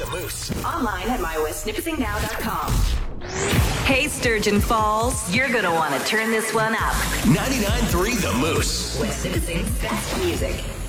Moose. Online at mywestsnippersingnow.com. Hey, Sturgeon Falls, you're going to want to turn this one up. 99.3 The Moose. West Nipissing's best music.